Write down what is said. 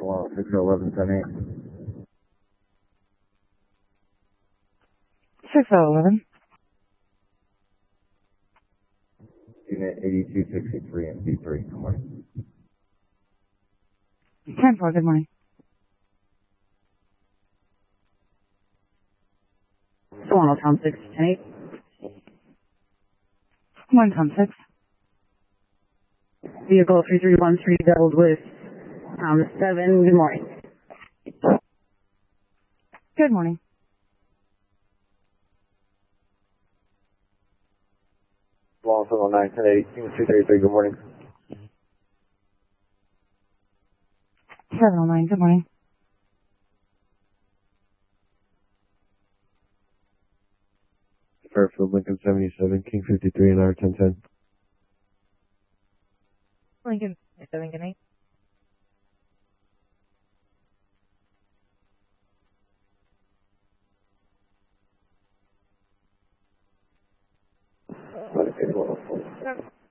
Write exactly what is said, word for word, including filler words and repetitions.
Well, six oh eleven ten eight. six oh eleven. Unit eighty-two sixty-three and B three. Good morning. ten four, good morning. Solano, Tom six, ten eight. one Tom six. Vehicle three three one three doubled with Tom seven. Good morning. Good morning. Long seven oh nine ten eight. Unit two thirty-three. Good morning. seven oh nine, good morning. Fairfield Lincoln seventy-seven, King fifty-three, and R ten ten. Lincoln seven, good night. Okay, well,